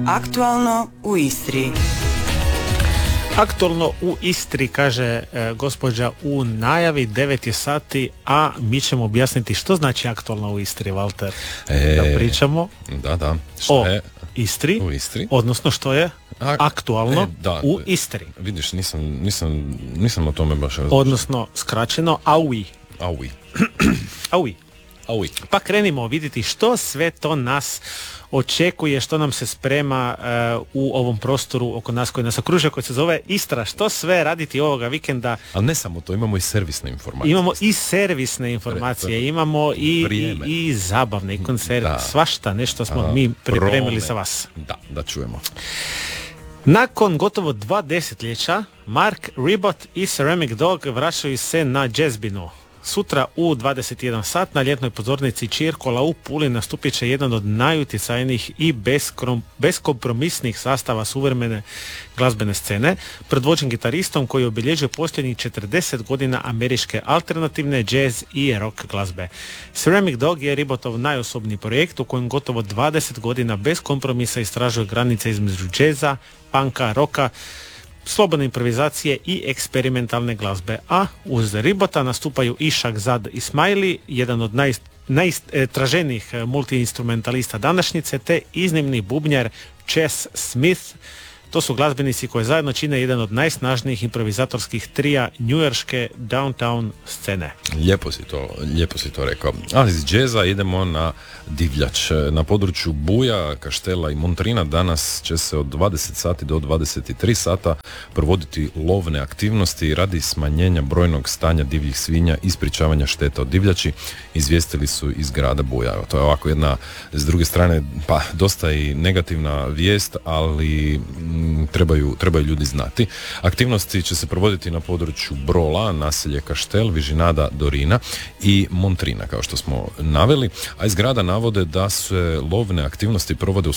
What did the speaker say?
Aktualno u Istri. Aktualno u Istri, kaže gospođa u najavi, 9 je sati, a mi ćemo objasniti što znači aktualno u Istri, Valter. Da pričamo Što je Istri, u Istri, odnosno što je aktualno u Istri. Vidiš, nisam o tome baš različio. Odnosno, skraćeno, AUI. Pa krenimo vidjeti što sve to nas očekuje, što nam se sprema u ovom prostoru oko nas koji nas okružuje, koji se zove Istra. Što sve raditi ovoga vikenda? Ali ne samo to, imamo i servisne informacije. Imamo i servisne informacije, imamo i zabavne, i koncerte, svašta nešto smo mi pripremili za vas. Da čujemo. Nakon gotovo 2 desetljeća, Mark Ribot i Ceramic Dog vraćaju se na džezbinu. Sutra u 21 sat na ljetnoj pozornici Čirkola u Puli nastupit će jedan od najutjecajnijih i beskompromisnih sastava suvremene glazbene scene, predvođen gitaristom koji obilježuje posljednjih 40 godina američke alternativne, jazz i rock glazbe. Ceramic Dog je Ribotov najosobniji projekt u kojem gotovo 20 godina bez kompromisa istražuje granice između jazza, punka, rocka, slobodne improvizacije i eksperimentalne glazbe, a uz Ribota nastupaju i Shahzad Ismaili, jedan od najtraženijih multiinstrumentalista današnjice, te iznimni bubnjar Chess Smith. To su glazbenici koji zajedno čine jedan od najsnažnijih improvizatorskih trija njujorške downtown scene. Lijepo si to rekao. A iz džeza idemo na divljač. Na području Buja, Kaštela i Montrina danas će se od 20 sati do 23 sata provoditi lovne aktivnosti radi smanjenja brojnog stanja divljih svinja i sprječavanja šteta od divljači, izvijestili su iz grada Buja. To je ovako jedna, s druge strane, dosta i negativna vijest, ali trebaju ljudi znati. Aktivnosti će se provoditi na području Brola, naselje Kaštel, Vižinada, Dorina i Montrina, kao što smo naveli, a iz grada navode da se lovne aktivnosti provode u